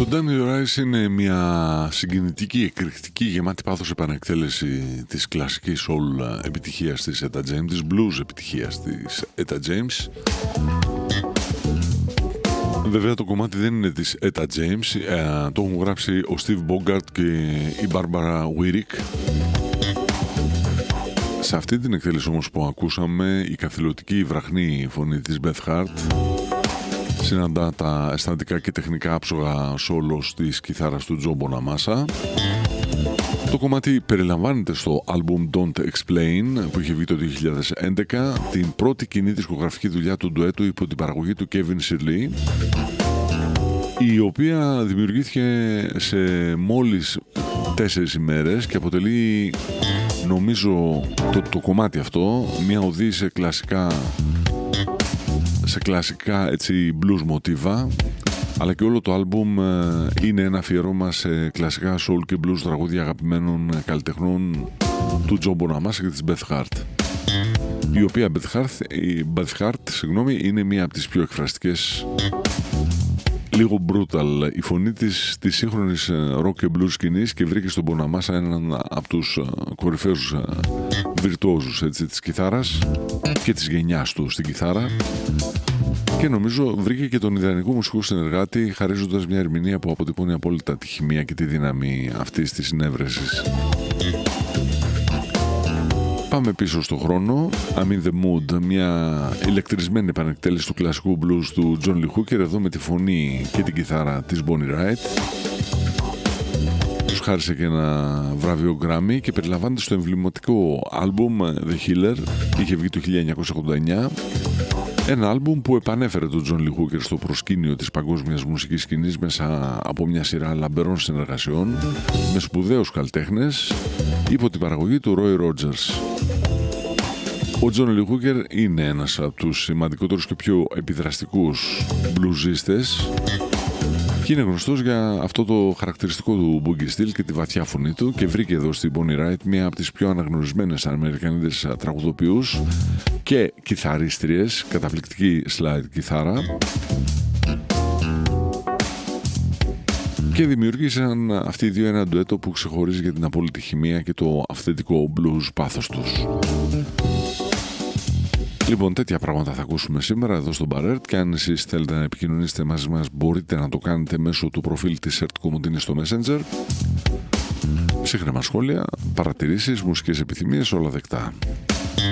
Το Damn Your Eyes είναι μια συγκινητική, εκρηκτική, γεμάτη πάθος επανεκτέλεση της κλασικής soul επιτυχίας της Etta James, της blues επιτυχίας της Etta James. Βέβαια το κομμάτι δεν είναι της Etta James, το έχουν γράψει ο Steve Bogart και η Barbara Wyrick. Σε αυτή την εκτέλεση όμως που ακούσαμε, η καθηλωτική βραχνή φωνή της Beth Hart συναντά τα αισθαντικά και τεχνικά άψογα σόλος της κιθάρας του John Bonamassa. Το κομμάτι περιλαμβάνεται στο album Don't Explain που είχε βγει το 2011, την πρώτη κοινή δισκογραφική δουλειά του ντουέτου υπό την παραγωγή του Kevin Shirley, η οποία δημιουργήθηκε σε μόλις 4 ημέρες και αποτελεί, νομίζω, το κομμάτι αυτό μια οδή σε κλασικά έτσι blues μοτίβα, αλλά και όλο το άλμπουμ είναι ένα αφιερώμα σε κλασικά soul και blues τραγούδια αγαπημένων καλλιτεχνών του John Bonamassa και της Beth Hart, η οποία Beth Hart είναι μία από τις πιο εκφραστικές, λίγο brutal η φωνή της σύγχρονης rock και blues σκηνής, και βρήκε στον Bonamassa έναν από τους κορυφαίους βιρτουόζους της κιθάρας και της γενιάς του στην κιθάρα, και νομίζω βρήκε και τον ιδανικό μουσικό συνεργάτη, χαρίζοντας μια ερμηνεία που αποτυπώνει απόλυτα τη χημεία και τη δύναμη αυτής της συνέβρεσης. Πάμε πίσω στο χρόνο. I'm in the mood, μια ηλεκτρισμένη επανεκτέλεση του κλασικού blues του John Lee Hooker, εδώ με τη φωνή και την κιθάρα της Bonnie Raitt. Τους χάρισε και ένα βραβείο Grammy και περιλαμβάνεται στο εμβληματικό άλμπουμ The Healer, είχε βγει το 1989. Ένα άλμπουμ που επανέφερε τον John Lee Hooker στο προσκήνιο της παγκόσμιας μουσικής σκηνής μέσα από μια σειρά λαμπερών συνεργασιών με σπουδαίους καλλιτέχνες υπό την παραγωγή του Roy Rogers. Ο John Lee Hooker είναι ένας από τους σημαντικότερους και πιο επιδραστικούς μπλουζίστες και είναι γνωστός για αυτό το χαρακτηριστικό του boogie style και τη βαθιά φωνή του, και βρήκε εδώ στη Bonnie Raitt μία από τις πιο αναγνωρισμένες Αμερικανίδες τραγουδοποιούς και κιθαρίστριες, καταπληκτική slide κιθάρα, και δημιουργήσαν αυτοί οι δύο ένα ντουέτο που ξεχωρίζει για την απόλυτη χημεία και το αυθεντικό blues πάθος τους. Λοιπόν, τέτοια πράγματα θα ακούσουμε σήμερα εδώ στο Barrett, και αν εσείς θέλετε να επικοινωνήσετε μαζί μας μπορείτε να το κάνετε μέσω του προφίλ της Ert Komodini στο Messenger. Ψύχρεμα σχόλια, παρατηρήσεις, μουσικές επιθυμίες, όλα δεκτά.